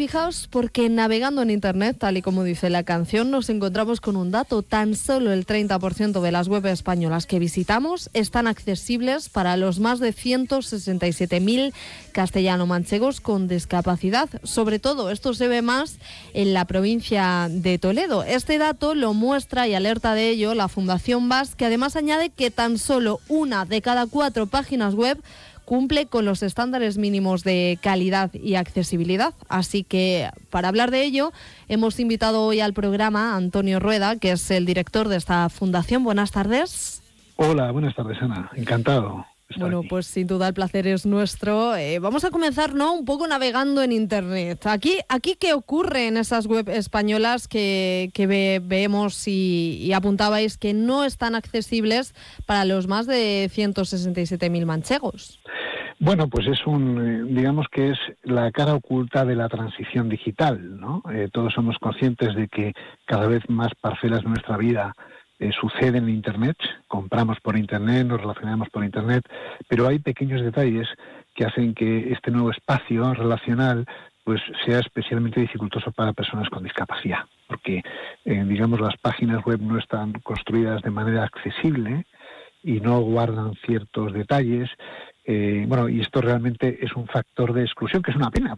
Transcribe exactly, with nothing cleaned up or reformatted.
fijaos, porque navegando en Internet, tal y como dice la canción, nos encontramos con un dato. Tan solo el treinta por ciento de las webs españolas que visitamos están accesibles para los más de ciento sesenta y siete mil castellano-manchegos con discapacidad. Sobre todo, esto se ve más en la provincia de Toledo. Este dato lo muestra y alerta de ello la Fundación B A S, que además añade que tan solo una de cada cuatro páginas web cumple con los estándares mínimos de calidad y accesibilidad. Así que, para hablar de ello, hemos invitado hoy al programa a Antonio Rueda, que es el director de esta fundación. Buenas tardes. Hola, buenas tardes, Ana. Encantado. Bueno, aquí. pues sin duda el placer es nuestro. Eh, vamos a comenzar, ¿no?, un poco navegando en Internet. Aquí, aquí ¿qué ocurre en esas web españolas que, que ve, vemos y, y apuntabais que no están accesibles para los más de ciento sesenta y siete mil manchegos? Bueno, pues es un, digamos que es la cara oculta de la transición digital, ¿no? Eh, todos somos conscientes de que cada vez más parcelas de nuestra vida eh, suceden en Internet, compramos por Internet, nos relacionamos por Internet, pero hay pequeños detalles que hacen que este nuevo espacio relacional pues sea especialmente dificultoso para personas con discapacidad, porque eh, digamos las páginas web no están construidas de manera accesible y no guardan ciertos detalles. Eh, bueno, y esto realmente es un factor de exclusión, que es una pena,